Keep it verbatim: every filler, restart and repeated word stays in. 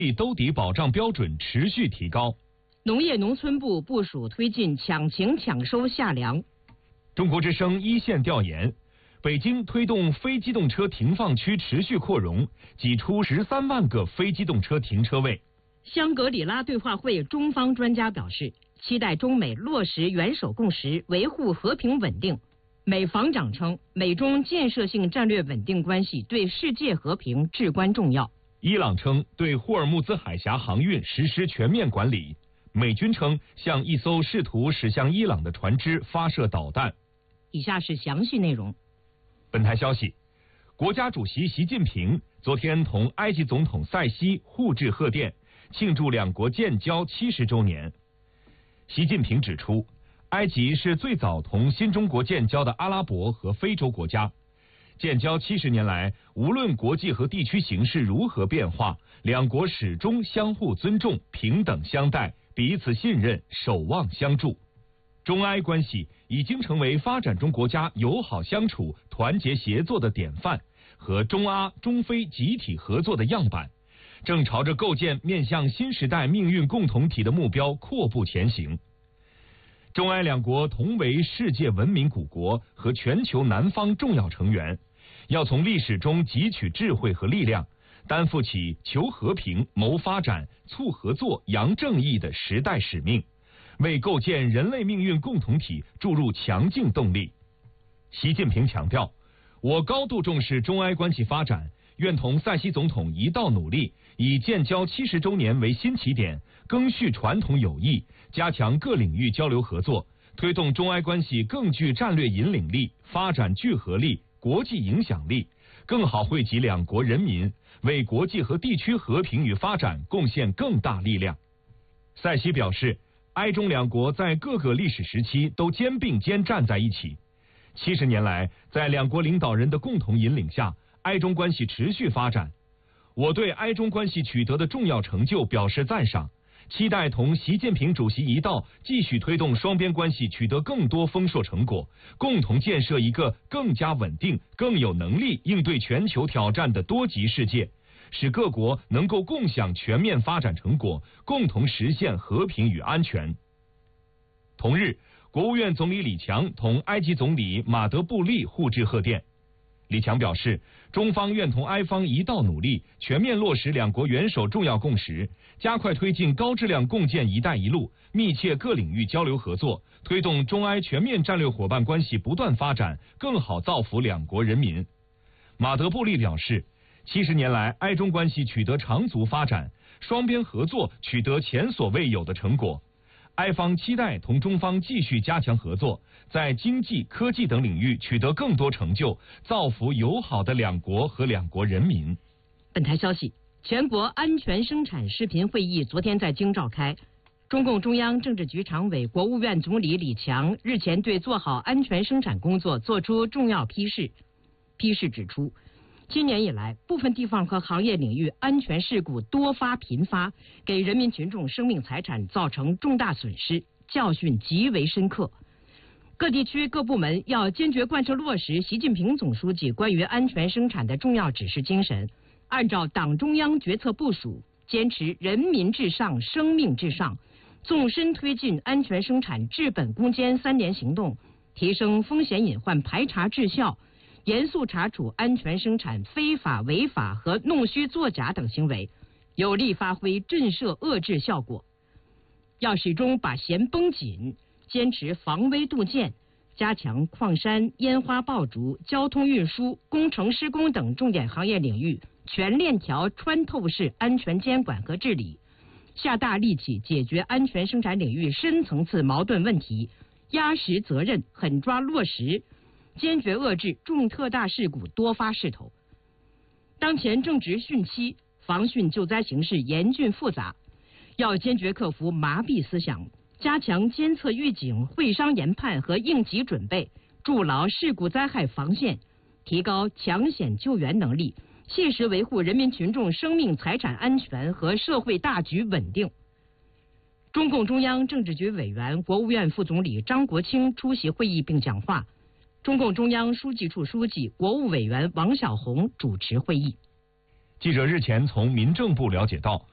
兜底保障标准持续提高。 农业农村部部署推进抢情抢收夏粮。 中国之声一线调研，北京推动非机动车停放区持续扩容，挤出十三万个非机动车停车位。 香格里拉对话会中方专家表示，期待中美落实元首共识，维护和平稳定。美防长称，美中建设性战略稳定关系对世界和平至关重要。 伊朗称对霍尔木兹海峡航运实施全面管理。美军称向一艘试图驶向伊朗的船只发射导弹。 以下是详细内容。 本台消息，国家主席习近平昨天同埃及总统塞西互致贺电，庆祝两国建交七十周年。习近平指出，埃及是最早同新中国建交的阿拉伯和非洲国家。建交七十年来，无论国际和地区形势如何变化，两国始终相互尊重、平等相待，彼此信任，守望相助。中埃关系已经成为发展中国家友好相处、团结协作的典范和中阿、中非集体合作的样板，正朝着构建面向新时代命运共同体的目标阔步前行。中埃两国同为世界文明古国和全球南方重要成员，要从历史中汲取智慧和力量，担负起求和平、谋发展、促合作、扬正义的时代使命，为构建人类命运共同体注入强劲动力。习近平强调，我高度重视中埃关系发展，愿同塞西总统一道努力，以建交七十周年为新起点，赓续传统友谊，加强各领域交流合作，推动中埃关系更具战略引领力、发展聚合力、国际影响力，更好惠及两国人民，为国际和地区和平与发展贡献更大力量。塞西表示，埃中两国在各个历史时期都肩并肩站在一起。七十年来，在两国领导人的共同引领下，埃中关系持续发展。我对埃中关系取得的重要成就表示赞赏，期待同习近平主席一道，继续推动双边关系取得更多丰硕成果，共同建设一个更加稳定、更有能力应对全球挑战的多极世界，使各国能够共享全面发展成果，共同实现和平与安全。同日，国务院总理李强同埃及总理马德布利互致贺电。李强表示，中方愿同埃方一道努力，全面落实两国元首重要共识，加快推进高质量共建“一带一路”，密切各领域交流合作，推动中埃全面战略伙伴关系不断发展，更好造福两国人民。马德布利表示，七十年来，埃中关系取得长足发展，双边合作取得前所未有的成果。埃方期待同中方继续加强合作，在经济、科技等领域取得更多成就，造福友好的两国和两国人民。 本台消息，全国安全生产视频会议昨天在京召开。中共中央政治局常委、国务院总理李强日前对做好安全生产工作作出重要批示。批示指出，今年以来，部分地方和行业领域安全事故多发频发，给人民群众生命财产造成重大损失，教训极为深刻。各地区各部门要坚决贯彻落实习近平总书记关于安全生产的重要指示精神，按照党中央决策部署，坚持人民至上、生命至上，纵深推进安全生产治本攻坚三年行动，提升风险隐患排查治效，严肃查处安全生产非法违法和弄虚作假等行为，有力发挥震慑遏制效果。要始终把弦绷紧，坚持防微杜渐，加强矿山、烟花爆竹、交通运输、工程施工等重点行业领域全链条穿透式安全监管和治理，下大力气解决安全生产领域深层次矛盾问题，压实责任，狠抓落实，坚决遏制重特大事故多发势头。当前正值汛期，防汛救灾形势严峻复杂，要坚决克服麻痹思想，加强监测预警、会商研判和应急准备，筑牢事故灾害防线，提高抢险救援能力，切实维护人民群众生命财产安全和社会大局稳定。中共中央政治局委员、国务院副总理张国清出席会议并讲话。中共中央书记处书记、国务委员王小洪主持会议。 记者日前从民政部了解到，